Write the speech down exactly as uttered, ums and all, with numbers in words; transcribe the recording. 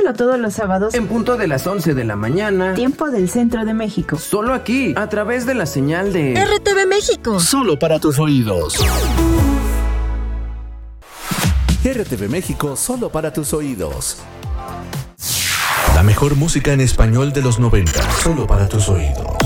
Escúchalo todos los sábados en punto de las once de la mañana, tiempo del centro de México. Solo aquí, a través de la señal de R T V México. Solo para tus oídos. R T V México, solo para tus oídos. La mejor música en español de los noventa, solo para tus oídos.